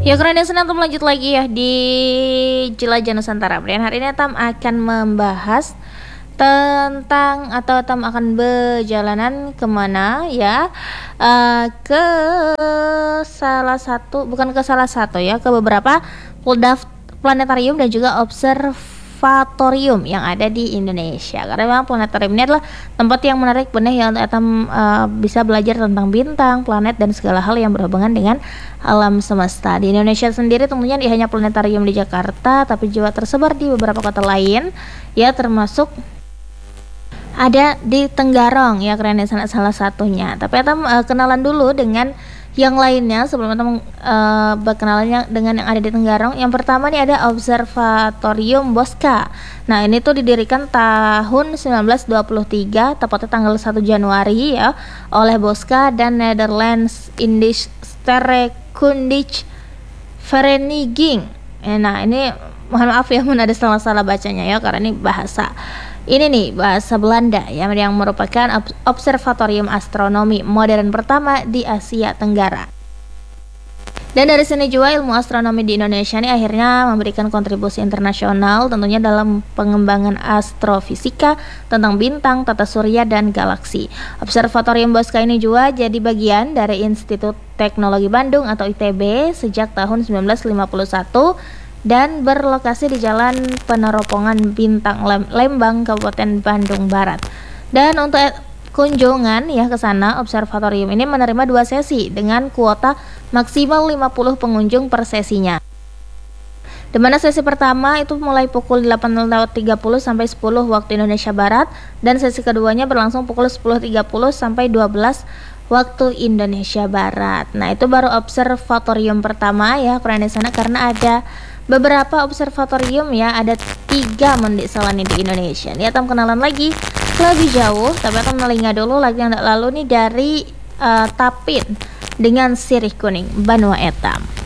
Ya keren ya, senang lanjut lagi ya di Jelajah Nusantara. Dan hari ini Tam akan membahas tentang atau Tam akan berjalanan kemana ya, ke salah satu, bukan ke salah satu ya, ke beberapa planetarium dan juga observatorium yang ada di Indonesia. Karena memang planetarium ini adalah tempat yang menarik benar yang Tam bisa belajar tentang bintang, planet dan segala hal yang berhubungan dengan alam semesta. Di Indonesia sendiri tentunya tidak hanya planetarium di Jakarta, tapi juga tersebar di beberapa kota lain ya, termasuk ada di Tenggarong ya, keren ya, salah satunya. Tapi Atam kenalan dulu dengan yang lainnya sebelum Atam berkenalannya dengan yang ada di Tenggarong. Yang pertama nih ada Observatorium Bosca. Nah ini tuh didirikan tahun 1923, tepatnya tanggal 1 Januari ya, oleh Bosca dan Netherlands Indisch Sterrenkundige Vereniging. Nah ini mohon maaf ya, ada salah-salah bacanya ya, karena ini bahasa Belanda ya, yang merupakan observatorium astronomi modern pertama di Asia Tenggara. Dan dari sini juga ilmu astronomi di Indonesia ini akhirnya memberikan kontribusi internasional tentunya dalam pengembangan astrofisika tentang bintang, tata surya dan galaksi. Observatorium Bosca ini juga jadi bagian dari Institut Teknologi Bandung atau ITB sejak tahun 1951 dan berlokasi di Jalan Peneropongan Bintang, Lembang, Kabupaten Bandung Barat. Dan untuk kunjungan ya ke sana, observatorium ini menerima 2 sesi dengan kuota maksimal 50 pengunjung per sesinya. Di mana sesi pertama itu mulai pukul 8.30 sampai 10 waktu Indonesia Barat, dan sesi keduanya berlangsung pukul 10.30 sampai 12 waktu Indonesia Barat. Nah, itu baru observatorium pertama ya, keren di sana, karena ada beberapa observatorium ya, ada 3 mendik salani di Indonesia. Ini Atam kenalan lagi lebih jauh, tapi Atam melinga dulu lagi yang lalu nih dari Tapin dengan sirih kuning Banua Etam.